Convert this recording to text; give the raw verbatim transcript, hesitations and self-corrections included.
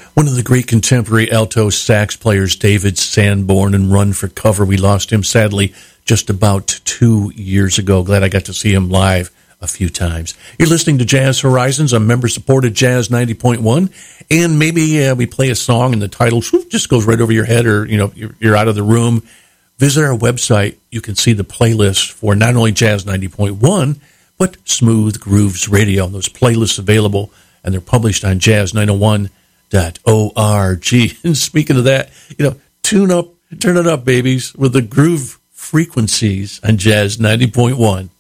One of the great contemporary alto sax players, David Sanborn, and Run for Cover. We lost him, sadly, just about two years ago. Glad I got to see him live a few times. You're listening to Jazz Horizons on member-supported Jazz ninety point one, and maybe uh, we play a song and the title whoop, just goes right over your head, or you know you're, you're out of the room. Visit our website. You can see the playlist for not only Jazz ninety point one, but Smooth Grooves Radio. And those playlists available, and they're published on jazz nine oh one dot org. And speaking of that, you know, tune up, turn it up, babies, with the groove frequencies on Jazz ninety point one.